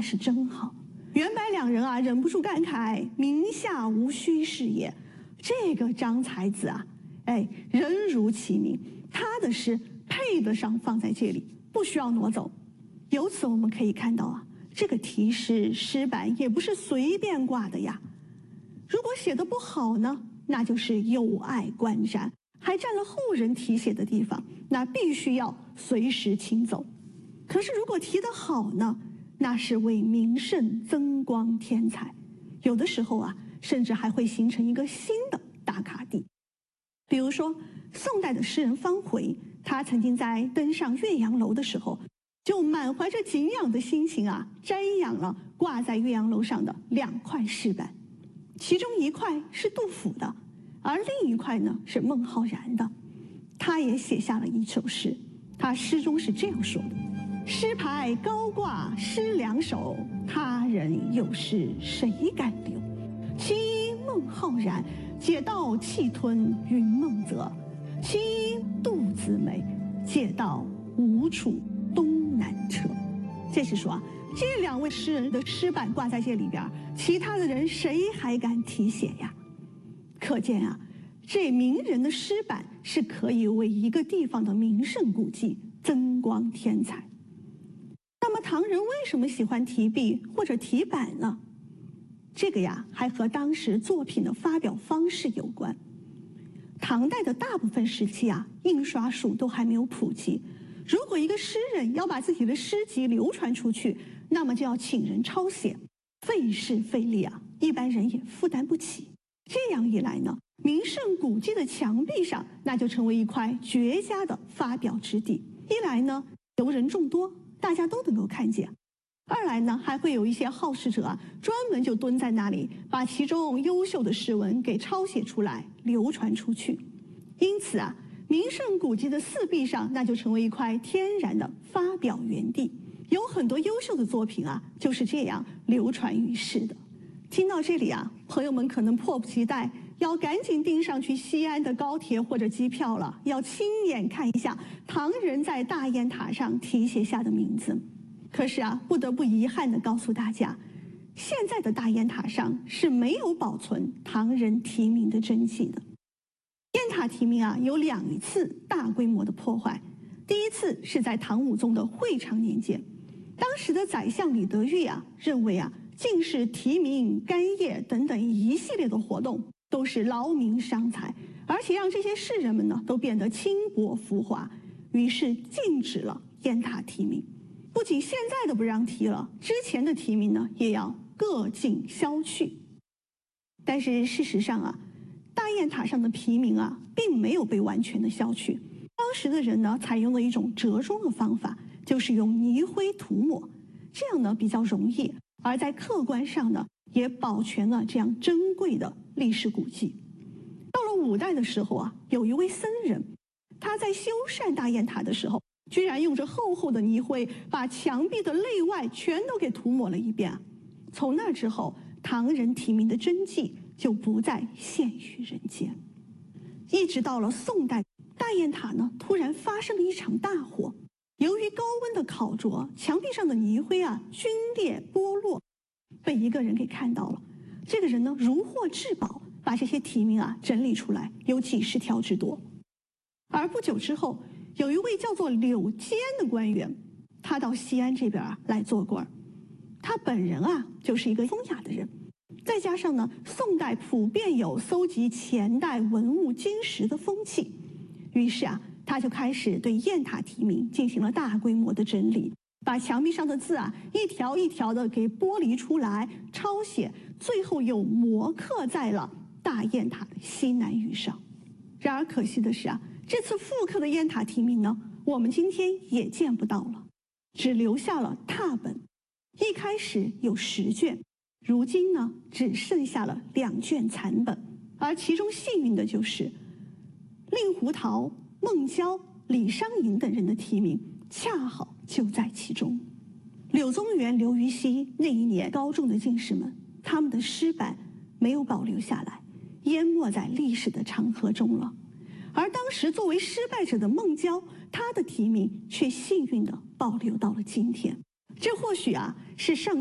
是真好。袁白两人啊，忍不住感慨：名下无虚事也。这个张才子啊，人如其名，他的诗配得上放在这里，不需要挪走。由此我们可以看到啊，这个题诗诗版也不是随便挂的呀。如果写得不好呢，那就是有碍观瞻，还占了后人题写的地方，那必须要随时清走。可是如果题得好呢，那是为名胜增光添彩，有的时候啊，甚至还会形成一个新的打卡地。比如说宋代的诗人方回，他曾经在登上岳阳楼的时候，就满怀着敬仰的心情啊，瞻仰了挂在岳阳楼上的2块诗版，其中一块是杜甫的，而另一块呢是孟浩然的。他也写下了一首诗，他诗中是这样说的：诗牌高挂诗两首，他人有诗谁敢留？其孟浩然解道气吞云梦泽，其杜子美解道无处东南车。这是说啊，这2位诗人的诗版挂在这里边，其他的人谁还敢题写呀？可见啊，这名人的诗版是可以为一个地方的名胜古迹增光添彩。那么唐人为什么喜欢题壁或者题版呢？这个呀，还和当时作品的发表方式有关。唐代的大部分时期啊，印刷术都还没有普及。如果一个诗人要把自己的诗集流传出去，那么就要请人抄写，费时费力啊，一般人也负担不起。这样一来呢，名胜古迹的墙壁上，那就成为一块绝佳的发表之地。一来呢，游人众多，大家都能够看见；二来呢，还会有一些好事者啊，专门就蹲在那里，把其中优秀的诗文给抄写出来，流传出去。因此啊，名胜古迹的四壁上，那就成为一块天然的发表园地。有很多优秀的作品啊，就是这样流传于世的。听到这里啊，朋友们可能迫不及待要赶紧订上去西安的高铁或者机票了，要亲眼看一下唐人在大雁塔上题写下的名字。可是啊，不得不遗憾地告诉大家，现在的大雁塔上是没有保存唐人题名的真迹的。雁塔题名啊，有2次大规模的破坏。第一次是在唐武宗的会昌年间，当时的宰相李德裕啊，认为啊，进士题名、干谒等等一系列的活动都是劳民伤财，而且让这些士人们呢都变得轻薄浮华，于是禁止了雁塔题名。不仅现在的不让题了，之前的题名呢也要各尽消去。但是事实上啊，大雁塔上的题名啊，并没有被完全的消去。当时的人呢，采用了一种折中的方法，就是用泥灰涂抹，这样呢比较容易，而在客观上呢，也保全了这样珍贵的历史古迹。到了5代的时候啊，有一位僧人，他在修缮大雁塔的时候，居然用着厚厚的泥灰，把墙壁的内外全都给涂抹了一遍。从那之后，唐人题名的真迹就不再现于人间。一直到了宋代，大雁塔呢突然发生了一场大火，由于高温的烤灼，墙壁上的泥灰啊皲裂剥落，被一个人给看到了。这个人呢如获至宝，把这些题名啊整理出来，有几十条之多。而不久之后，有一位叫做柳坚的官员，他到西安这边来做官。他本人啊就是一个风雅的人，再加上呢，宋代普遍有搜集前代文物金石的风气，于是啊，他就开始对雁塔题名进行了大规模的整理，把墙壁上的字啊一条一条的给剥离出来，抄写，最后又摹刻在了大雁塔的西南隅上。然而可惜的是啊，这次复刻的雁塔题名呢，我们今天也见不到了，只留下了拓本。一开始有10卷，如今呢只剩下了2卷残本，而其中幸运的就是令狐桃、孟郊、李商隐等人的题名恰好就在其中。柳宗元、刘禹锡那一年高中的进士们，他们的诗版没有保留下来，淹没在历史的长河中了。而当时作为失败者的孟郊，他的题名却幸运地保留到了今天。这或许啊是上